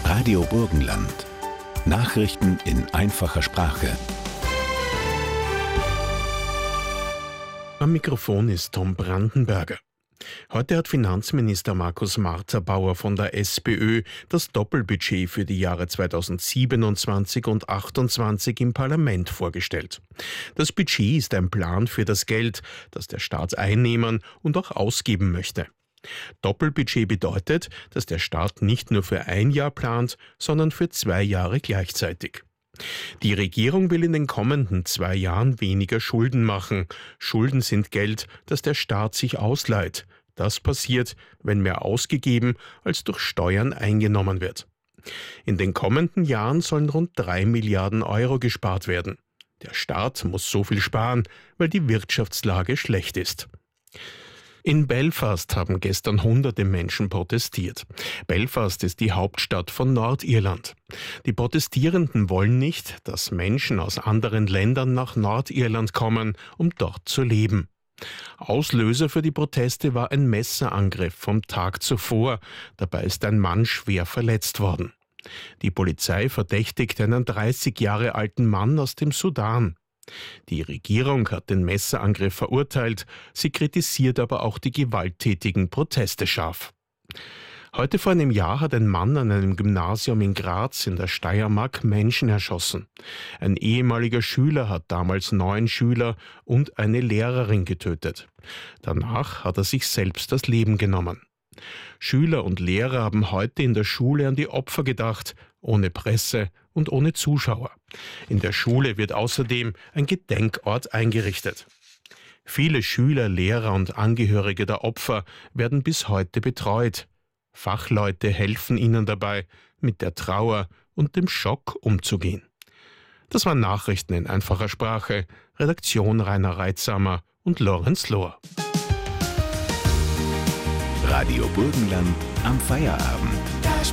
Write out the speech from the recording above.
Radio Burgenland. Nachrichten in einfacher Sprache. Am Mikrofon ist Tom Brandenberger. Heute hat Finanzminister Markus Marter-Bauer von der SPÖ das Doppelbudget für die Jahre 2027 und 2028 im Parlament vorgestellt. Das Budget ist ein Plan für das Geld, das der Staat einnehmen und auch ausgeben möchte. Doppelbudget bedeutet, dass der Staat nicht nur für ein Jahr plant, sondern für 2 Jahre gleichzeitig. Die Regierung will in den kommenden 2 Jahren weniger Schulden machen. Schulden sind Geld, das der Staat sich ausleiht. Das passiert, wenn mehr ausgegeben als durch Steuern eingenommen wird. In den kommenden Jahren sollen rund 3 Milliarden Euro gespart werden. Der Staat muss so viel sparen, weil die Wirtschaftslage schlecht ist. In Belfast haben gestern hunderte Menschen protestiert. Belfast ist die Hauptstadt von Nordirland. Die Protestierenden wollen nicht, dass Menschen aus anderen Ländern nach Nordirland kommen, um dort zu leben. Auslöser für die Proteste war ein Messerangriff vom Tag zuvor. Dabei ist ein Mann schwer verletzt worden. Die Polizei verdächtigt einen 30 Jahre alten Mann aus dem Sudan. Die Regierung hat den Messerangriff verurteilt, sie kritisiert aber auch die gewalttätigen Proteste scharf. Heute vor einem Jahr hat ein Mann an einem Gymnasium in Graz in der Steiermark Menschen erschossen. Ein ehemaliger Schüler hat damals 9 Schüler und eine Lehrerin getötet. Danach hat er sich selbst das Leben genommen. Schüler und Lehrer haben heute in der Schule an die Opfer gedacht, ohne Presse und ohne Zuschauer. In der Schule wird außerdem ein Gedenkort eingerichtet. Viele Schüler, Lehrer und Angehörige der Opfer werden bis heute betreut. Fachleute helfen ihnen dabei, mit der Trauer und dem Schock umzugehen. Das waren Nachrichten in einfacher Sprache. Redaktion Rainer Reitsamer und Lorenz Lohr. Radio Burgenland am Feierabend.